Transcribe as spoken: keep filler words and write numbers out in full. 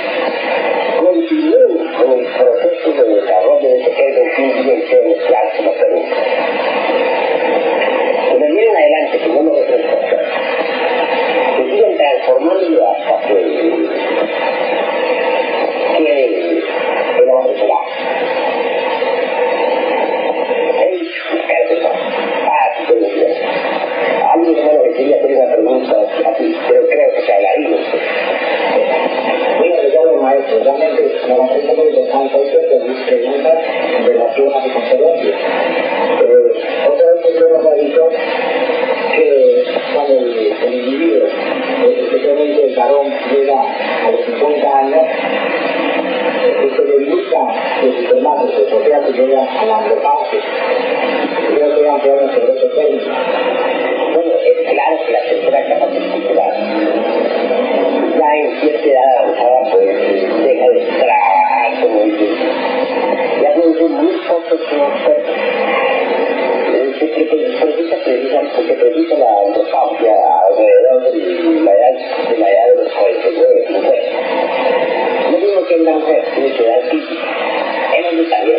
continúen con el proceso de desarrollo de ese G veintiuno y se mezclarse la pregunta. Que me vienen adelante, que no me representan, que siguen transformándolo hasta que quede el hombre será. Alguien hermano que quería hacer una pregunta así, pero creo que se hablaría. Mira, Ricardo Maestro, realmente me parece muy interesante esto que mis preguntas en relación a su conferencia. Eh, otra vez usted nos ha dicho que cuando el, el individuo, especialmente el varón, llega a los cincuenta años, que se debilita de su temático, o sea que llega a la andropausia. Creo que han quedado sobre ese término. Bueno, es claro que la tercera capa testicular ya en cierta edad avanzada pues deja de trabajar, como dices. Ya produce muy pocos expertos. Se precisa precisamente porque precisa la andropausia alrededor de la edad de la edad de los cuarenta y nueve, cincuenta. No digo que una mujer tiene su edad física, el hombre también